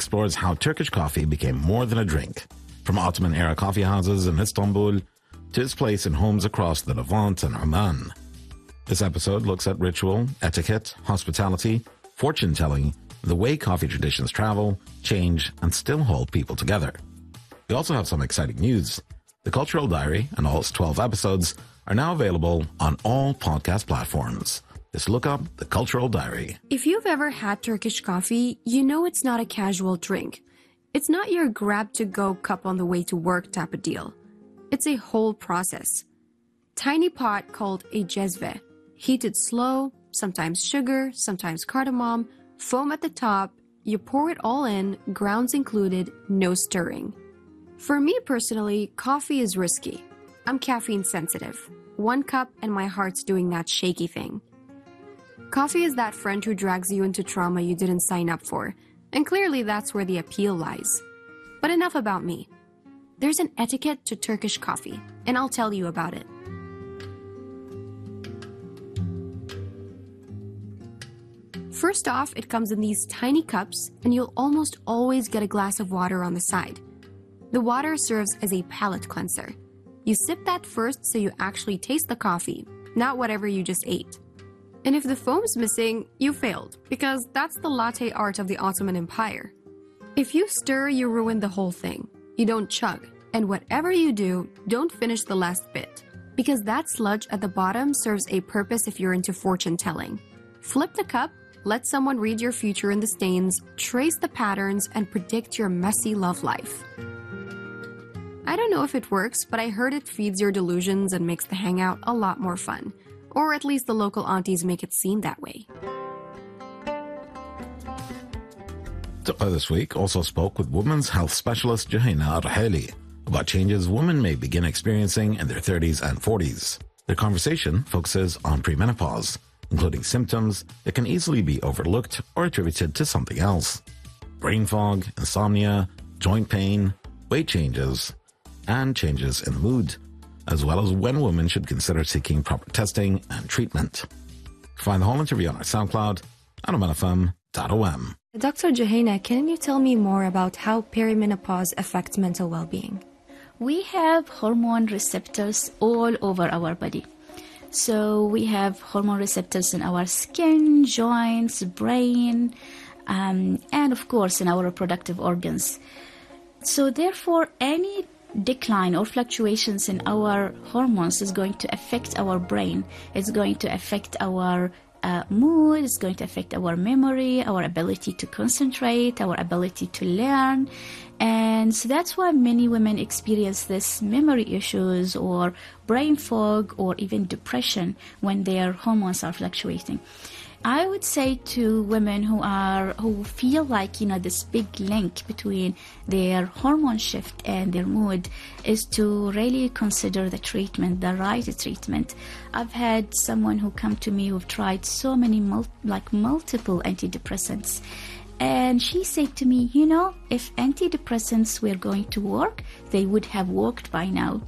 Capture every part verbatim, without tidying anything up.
explores how Turkish coffee became more than a drink, from Ottoman-era coffee houses in Istanbul to its place in homes across the Levant and Oman. This episode looks at ritual, etiquette, hospitality, fortune-telling, the way coffee traditions travel, change, and still hold people together. We also have some exciting news. The Cultural Diary and all its twelve episodes are now available on all podcast platforms. Just look up The Cultural Diary. If you've ever had Turkish coffee, you know it's not a casual drink. It's not your grab-to-go cup on the way to work type of deal. It's a whole process. Tiny pot called a jezve, heated slow, sometimes sugar, sometimes cardamom, foam at the top, you pour it all in, grounds included, no stirring. For me personally, coffee is risky. I'm caffeine sensitive. One cup and my heart's doing that shaky thing. Coffee is that friend who drags you into trauma you didn't sign up for, and clearly that's where the appeal lies. But enough about me. There's an etiquette to Turkish coffee, and I'll tell you about it. First off, it comes in these tiny cups, and you'll almost always get a glass of water on the side. The water serves as a palate cleanser. You sip that first so you actually taste the coffee, not whatever you just ate. And if the foam's missing, you failed, because that's the latte art of the Ottoman Empire. If you stir, you ruin the whole thing. You don't chug, and whatever you do, don't finish the last bit, because that sludge at the bottom serves a purpose if you're into fortune telling. Flip the cup, let someone read your future in the stains, trace the patterns, and predict your messy love life. I don't know if it works, but I heard it feeds your delusions and makes the hangout a lot more fun. Or at least the local aunties make it seem that way. Duqa this week also spoke with women's health specialist Juhayna Arheli about changes women may begin experiencing in their thirties and forties. Their conversation focuses on premenopause, including symptoms that can easily be overlooked or attributed to something else. Brain fog, insomnia, joint pain, weight changes, and changes in mood, as well as when women should consider seeking proper testing and treatment. Find the whole interview on our SoundCloud at oman f m dot o m. Doctor Juhayna, can you tell me more about how perimenopause affects mental well-being? We have hormone receptors all over our body. So we have hormone receptors in our skin, joints, brain, um, and of course in our reproductive organs. So therefore, any decline or fluctuations in our hormones is going to affect our brain. It's going to affect our uh, mood. It's going to affect our memory, our ability to concentrate, our ability to learn. And so that's why many women experience this memory issues or brain fog or even depression when their hormones are fluctuating. I would say to women who are who feel like, you know, this big link between their hormone shift and their mood is to really consider the treatment, the right treatment. I've had someone who come to me who've tried so many mul- like multiple antidepressants. And she said to me, you know, if antidepressants were going to work, they would have worked by now.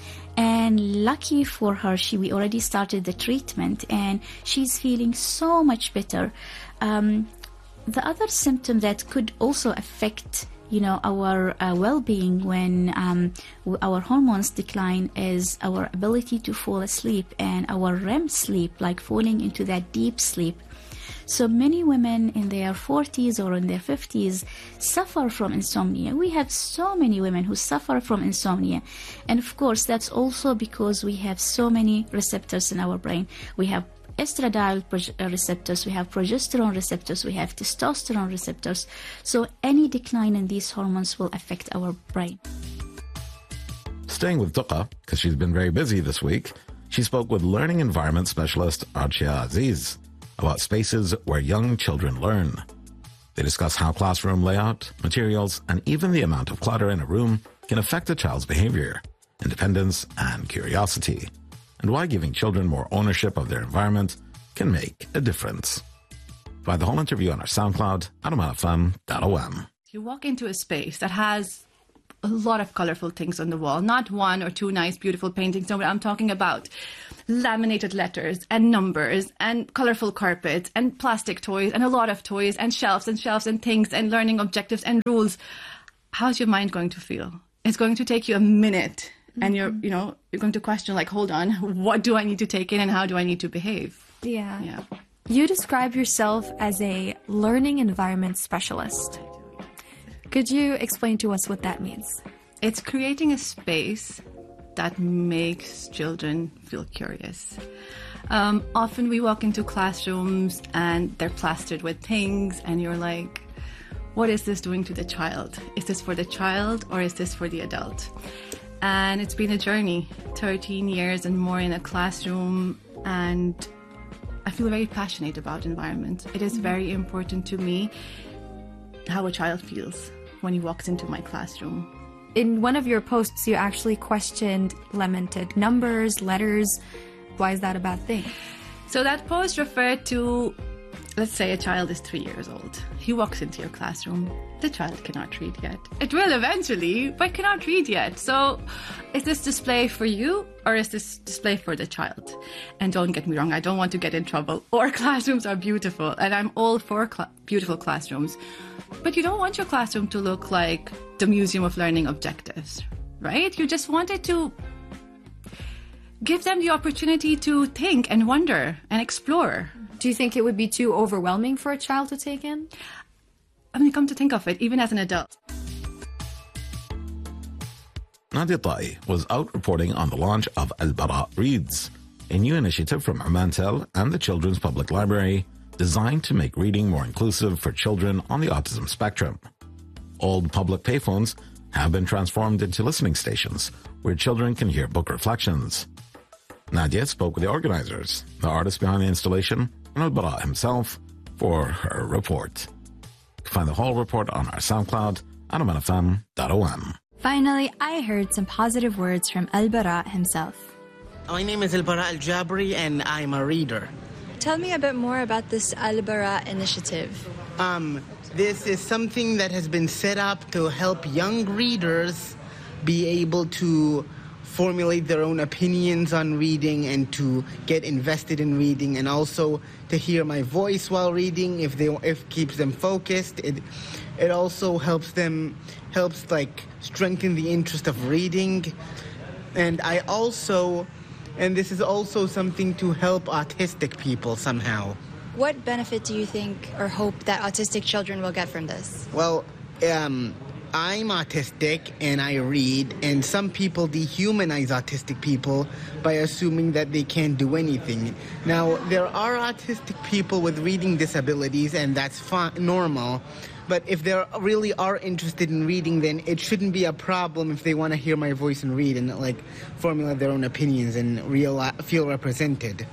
And lucky for her, she we already started the treatment and she's feeling so much better. Um, the other symptom that could also affect, you know, our uh, well-being when um, our hormones decline is our ability to fall asleep and our R E M sleep, like falling into that deep sleep. So many women in their forties or in their fifties suffer from insomnia. We have so many women who suffer from insomnia. And of course, that's also because we have so many receptors in our brain. We have estradiol receptors, we have progesterone receptors, we have testosterone receptors. So any decline in these hormones will affect our brain. Staying with Duqa, because she's been very busy this week, she spoke with learning environment specialist Arshia Aziz about spaces where young children learn. They discuss how classroom layout, materials, and even the amount of clutter in a room can affect a child's behavior, independence, and curiosity, and why giving children more ownership of their environment can make a difference. Find the whole interview on our SoundCloud at oman f m dot o m. You walk into a space that has a lot of colorful things on the wall, not one or two nice, beautiful paintings. No, but I'm talking about laminated letters and numbers and colorful carpets and plastic toys and a lot of toys and shelves and shelves and things and learning objectives and rules. How's your mind going to feel? It's going to take you a minute. And you're, you know, you're going to question, like, hold on, what do I need to take in and how do I need to behave? Yeah. Yeah. You describe yourself as a learning environment specialist. Could you explain to us what that means? It's creating a space that makes children feel curious. Um, often we walk into classrooms and they're plastered with things and you're like, what is this doing to the child? Is this for the child or is this for the adult? And it's been a journey, thirteen years and more in a classroom, and I feel very passionate about environment. It is very important to me how a child feels when he walks into my classroom. In one of your posts, you actually questioned lamented numbers, letters. Why is that a bad thing? So that post referred to, let's say a child is three years old. He walks into your classroom. The child cannot read yet. It will eventually, but cannot read yet. So is this display for you or is this display for the child? And don't get me wrong, I don't want to get in trouble. Our classrooms are beautiful and I'm all for cl- beautiful classrooms. But you don't want your classroom to look like the Museum of Learning Objectives, right? You just want it to give them the opportunity to think and wonder and explore. Do you think it would be too overwhelming for a child to take in? I mean, come to think of it, even as an adult. Nadia Ta'i was out reporting on the launch of Al-Bara Reads, a new initiative from Omantel and the Children's Public Library designed to make reading more inclusive for children on the autism spectrum. Old public payphones have been transformed into listening stations where children can hear book reflections. Nadia spoke with the organizers, the artist behind the installation, and Al-Bara himself for her report. You can find the whole report on our SoundCloud at oman f m dot o m. Finally, I heard some positive words from Al-Bara himself. My name is Al-Bara Al-Jabri and I'm a reader. Tell me a bit more about this Al-Bara initiative. Um, this is something that has been set up to help young readers be able to formulate their own opinions on reading and to get invested in reading, and also to hear my voice while reading if they if it keeps them focused. It it also helps them helps like strengthen the interest of reading. And I also and this is also something to help autistic people somehow. What benefit do you think or hope that autistic children will get from this? Well, um I'm autistic and I read, and some people dehumanize autistic people by assuming that they can't do anything. Now, there are autistic people with reading disabilities, and that's fine, normal. But if they really are interested in reading, then it shouldn't be a problem if they want to hear my voice and read and like formulate their own opinions and real, feel represented.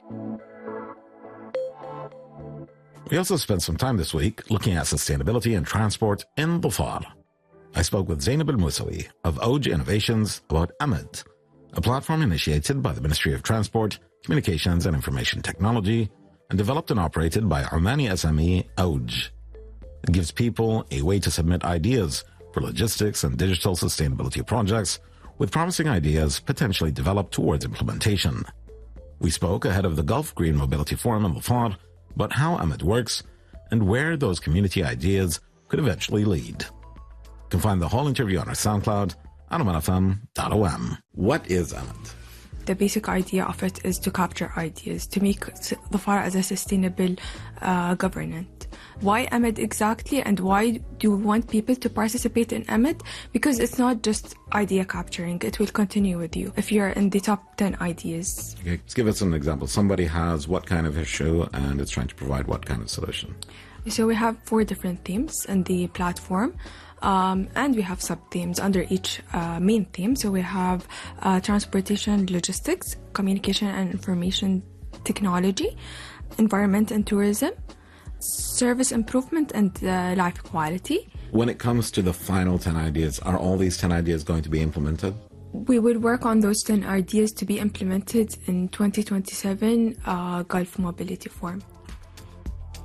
We also spent some time this week looking at sustainability and transport in Dhofar. I spoke with Zainab Al-Musawi of O J Innovations about Amad, a platform initiated by the Ministry of Transport, Communications and Information Technology and developed and operated by Omani S M E O J. It gives people a way to submit ideas for logistics and digital sustainability projects with promising ideas potentially developed towards implementation. We spoke ahead of the Gulf Green Mobility Forum in Dhofar about how Amad works and where those community ideas could eventually lead. You can find the whole interview on our SoundCloud at oman f m dot o m. What is Amad? The basic idea of it is to capture ideas, to make Dhofar as a sustainable uh, government. Why Amad exactly, and why do we want people to participate in Amad? Because it's not just idea capturing, it will continue with you if you're in the top ten ideas. Okay, let's give us an example. Somebody has what kind of issue and it's trying to provide what kind of solution? So we have four different themes in the platform. Um, and we have sub-themes under each uh, main theme. So we have uh, transportation, logistics, communication and information technology, environment and tourism, service improvement, and uh, life quality. When it comes to the final ten ideas, are all these ten ideas going to be implemented? We will work on those ten ideas to be implemented in twenty twenty-seven uh, Gulf Mobility Forum.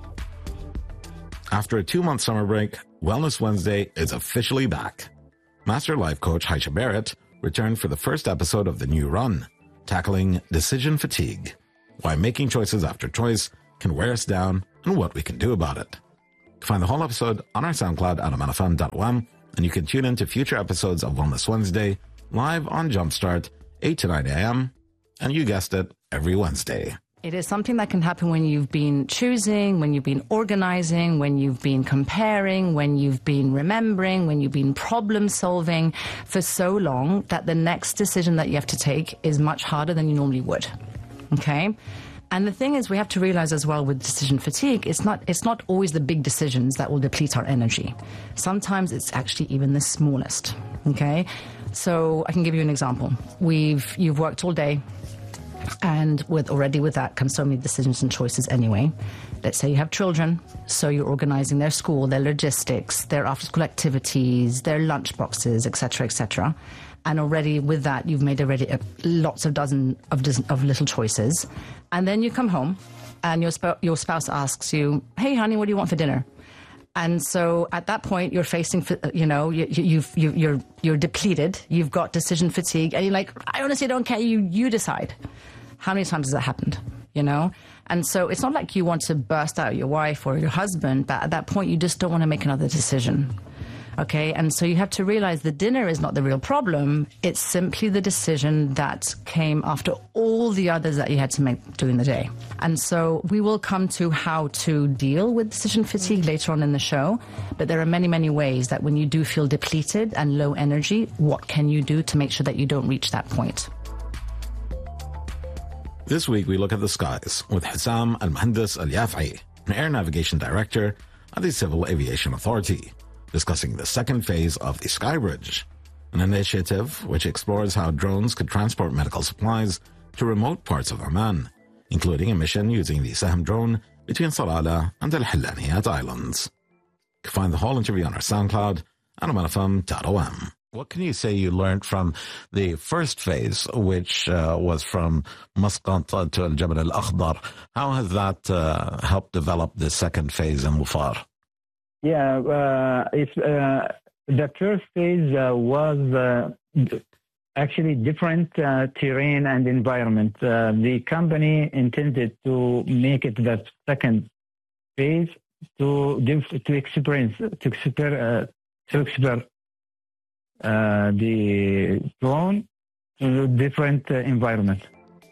After a two-month summer break, Wellness Wednesday is officially back. Master Life Coach Haisha Barrett returned for the first episode of the new run, tackling decision fatigue, why making choices after choice can wear us down, and what we can do about it. Find the whole episode on our SoundCloud at aman f m dot w a m, and you can tune in to future episodes of Wellness Wednesday live on Jumpstart, eight to nine a.m., and you guessed it, every Wednesday. It is something that can happen when you've been choosing, when you've been organizing, when you've been comparing, when you've been remembering, when you've been problem solving for so long that the next decision that you have to take is much harder than you normally would. Okay? And the thing is, we have to realize as well with decision fatigue, it's not it's not always the big decisions that will deplete our energy. Sometimes it's actually even the smallest. Okay? So I can give you an example. We've you've worked all day, and with already with that comes so many decisions and choices anyway. Let's say you have children, so you're organizing their school, their logistics, their after-school activities, their lunch boxes, et cetera, et cetera. And already with that, you've made already a, lots of dozen of, dozen of little choices. And then you come home, and your sp- your spouse asks you, "Hey, honey, what do you want for dinner?" And so at that point, you're facing, you know, you, you've, you, you're you're depleted. You've got decision fatigue, and you're like, "I honestly don't care. You you decide." How many times has that happened? You know, and so it's not like you want to burst out your wife or your husband, but at that point, you just don't want to make another decision. Okay, and so you have to realize the dinner is not the real problem. It's simply the decision that came after all the others that you had to make during the day. And so we will come to how to deal with decision fatigue later on in the show. But there are many, many ways that when you do feel depleted and low energy, what can you do to make sure that you don't reach that point? This week we look at the skies with Hussam Al-Muhandis Al-Yafi, an air navigation director at the Civil Aviation Authority, discussing the second phase of the Sky Bridge, an initiative which explores how drones could transport medical supplies to remote parts of Oman, including a mission using the Sahm drone between Salalah and Al Hillaniyat Islands. You can find the whole interview on our SoundCloud at aman f m dot o m. What can you say you learned from the first phase, which uh, was from Muscat to Al Jabal Al Akhdar? How has that uh, helped develop the second phase in Wafar? Yeah, uh, it's, uh, the first phase uh, was uh, actually different uh, terrain and environment. Uh, the company intended to make it the second phase to to experience to exper, uh, to exper uh, the drone to different uh, environment.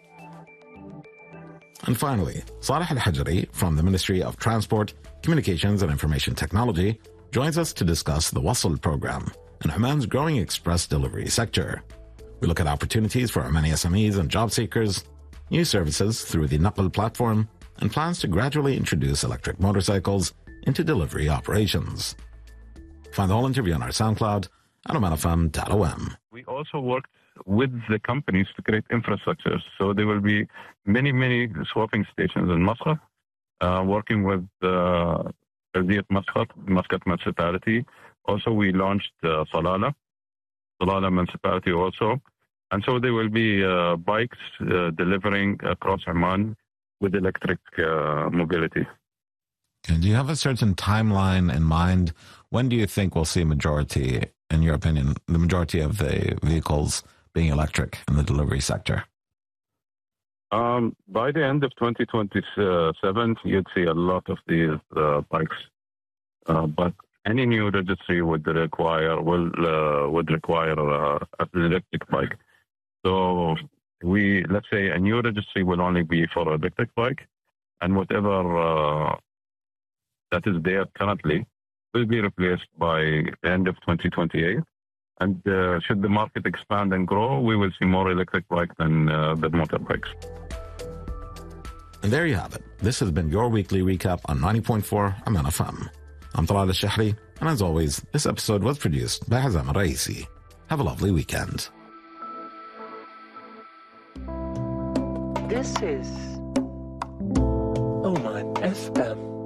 And finally, Saleh Al-Hajri from the Ministry of Transport, Communications and Information Technology joins us to discuss the Wasl program and Oman's growing express delivery sector. We look at opportunities for Omani S M Es and job seekers, new services through the Naql platform, and plans to gradually introduce electric motorcycles into delivery operations. Find the whole interview on our SoundCloud at aman f m dot o m. We also worked with the companies to create infrastructure. So there will be many, many swapping stations in Muscat, uh, working with uh, Muscat, Muscat Municipality. Also, we launched uh, Salalah, Salalah Municipality also. And so there will be uh, bikes uh, delivering across Oman with electric uh, mobility. And do you have a certain timeline in mind? When do you think we'll see a majority, in your opinion, the majority of the vehicles being electric in the delivery sector? Um, by the end of twenty twenty-seven, you'd see a lot of these uh, bikes. Uh, but any new registry would require will uh, would require uh, an electric bike. So we let's say a new registry will only be for electric bike, and whatever uh, that is there currently will be replaced by the end of twenty twenty-eight. And uh, should the market expand and grow, we will see more electric bikes than uh, the motorbikes. And there you have it. This has been your weekly recap on ninety point four Aman F M. I'm Talal Al-Shahri, and as always, this episode was produced by Hazam Al-Raisi. Have a lovely weekend. This is Oman F M.